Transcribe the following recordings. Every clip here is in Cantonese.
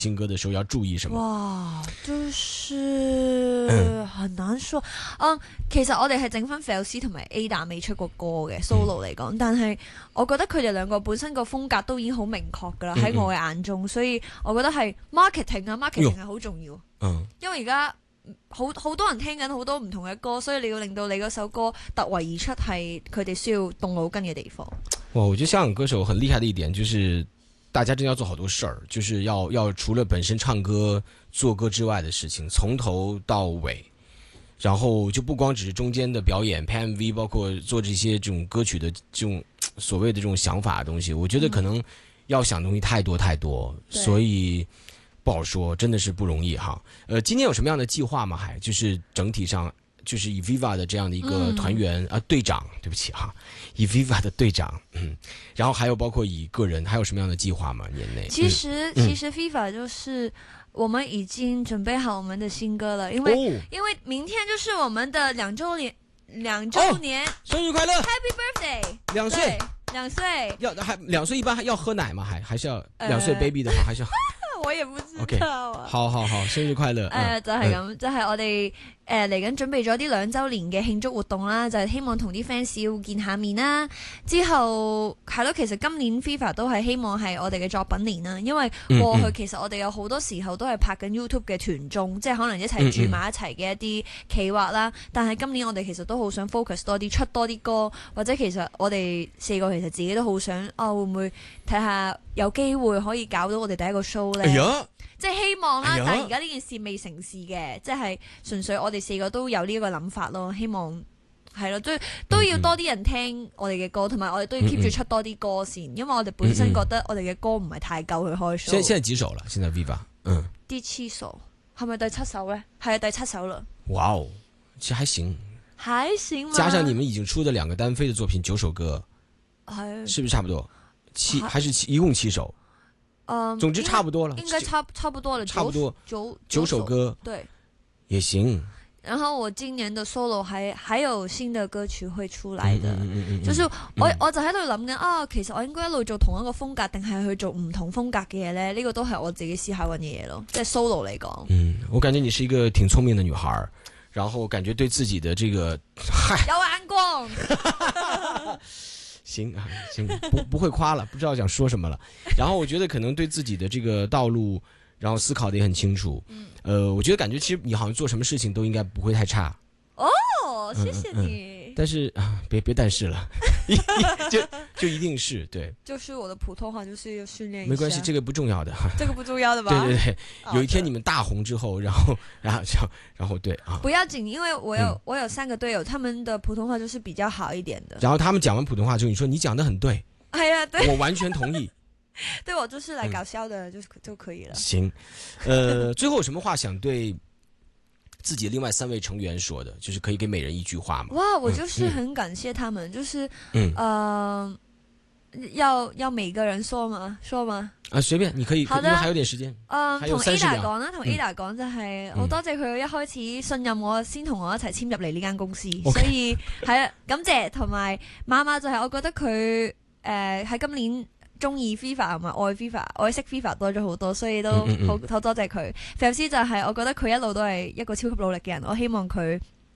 新歌的时候要注意什么？ 哇，就是很難說。其實我哋係整翻 Felcy 同埋 Ada 未出過歌嘅 solo 嚟講，但係我覺得佢哋兩個本身個風格都已經好明確㗎啦，喺我嘅眼中，所以我覺得係 marketing 係好重要。因為而家好多人聽緊好多唔同嘅歌，所以你要令到你嗰首歌突圍而出，係佢哋需要動腦筋嘅地方。 哇，我覺得香港歌手很厲害的一點就是大家真的要做好多事兒，就是要除了本身唱歌做歌之外的事情，從頭到尾，然後就不光只是中間的表演拍 MV， 包括做這些這種歌曲的這種所謂的這種想法的東西，我覺得可能要想的東西太多太多，所以不好說，真的是不容易哈。今年有什麼樣的計劃嗎？還就是整體上就是以 Viva 的這樣的一個團員隊長，對不起哈，以 Viva 的隊長，然後還有包括以個人，還有什麼樣的計劃嗎？年內其實 Viva 就是我們已經準備好我們的新歌了，因為明天就是我們的2周年， 生日快樂 ，Happy Birthday， 2歲 ，2歲要還2歲一般還要喝奶嗎？還是要2歲 baby 的話還是要？ 我也不知道啊。 好，生日快樂。 就係咁，就係我哋嚟緊準備咗啲2週年嘅慶祝活動啦，就係希望同啲 fans 要見下面啦。之後係咯，其實今年 Viva 都係希望係我哋嘅作品年啦，因為過去其實我哋有好多時候都係拍緊 YouTube 嘅團綜，即係可能一齊住埋一齊嘅一啲企劃啦。但係今年我哋其實都好想 focus 多啲，出多啲歌，或者其實我哋4個其實自己都好想會唔會睇下有機會可以搞到我哋第一個 show 呢？即係希望啦，但係而家呢件事未成事嘅，即係純粹我哋4個都有呢一個諗法咯。希望係咯，都要多啲人聽我哋嘅歌，同埋我哋都要 keep 住出多啲歌先，因為我哋本身覺得我哋嘅歌唔係太夠去開 show。現在幾首了？現在 Viva， 第7首係咪第7首呢？係啊，第7首了。 哇哦，其實還行， 還行嗎？ 加上你們已經出的2個單飛的作品9首歌，是不是差不多？7還是一共7首？總之差不多了， 應該差不多了， 差不多9首歌， 對， 也行。 然後我今年的 solo 還有新的歌曲會出來的，就是我就喺度諗緊其實我應該一路做同一個風格，定係去做唔同風格嘅嘢呢？呢個都係我自己思考緊嘅嘢咯，即係 solo 嚟講。 我感覺你是一個挺聰明的女孩，然後感覺對自己的這個有眼光。 行，不會誇了，不知道想說什麼了。然後我覺得可能對自己的這個道路，然後思考得也很清楚。我覺得感覺其實你好像做什麼事情都應該不會太差。 哦，謝謝你。 但是別但是了，就一定是對。 就是我的普通話就是要訓練一下。 沒關係，這個不重要的。 這個不重要的吧？ 對，有一天你們大紅之後，然後對啊。 不要緊，因為我有3個隊友，他們的普通話就是比較好一點的。 然後他們講完普通話之後，你說你講得很對。 哎呀，對， 我完全同意。 對，我就是來搞笑的，就可以了。 行，最後有什麼話想對自己的另外3位成員說的，就是可以給每人一句話嘛。 哇，我就是很感謝他們，就是要每個人說嗎？ 隨便，你可以，因為還有點時間。 同 Ada 講啦，同 Ada 講就係好多謝佢一開始信任我，先同我一齊簽入嚟呢間公司，所以係啊，感謝。同埋媽媽就係我覺得佢喺今年中意 Viva 同埋愛 Viva， 愛惜 Viva 多咗好多，所以都好多謝佢。Felcy 就係我覺得佢一路都係一個超級努力嘅人，我希望佢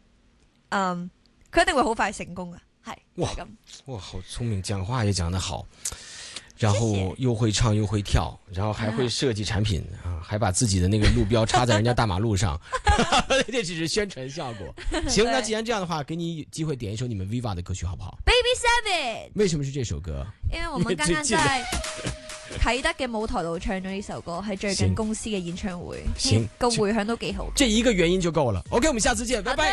一定會好快成功嘅。 哇，好聰明，講話也講得好，然後又會唱又會跳，然後還會設計產品還把自己的那個路標插在人家大馬路上，這只是宣傳效果。行，那既然這樣的話，給你機會點一首你們 Viva 的歌曲好不好？ Baby Savage。 為什麼是這首歌？ 因為我們剛剛在啟德嘅舞台度唱咗呢首歌，係最近公司嘅演唱會，個回響都幾好。 這一個原因就夠了。OK，我們下次見，拜拜。